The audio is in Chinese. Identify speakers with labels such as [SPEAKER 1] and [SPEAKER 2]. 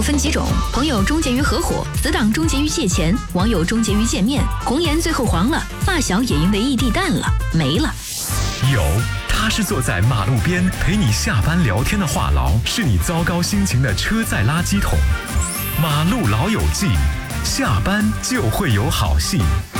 [SPEAKER 1] 分几种，朋友终结于合伙，死党终结于借钱，网友终结于见面，红颜最后黄了，发小也因为异地淡了，没了。
[SPEAKER 2] 有，他是坐在马路边陪你下班聊天的话痨，是你糟糕心情的车载垃圾桶。马路老友记，下班就会有好戏。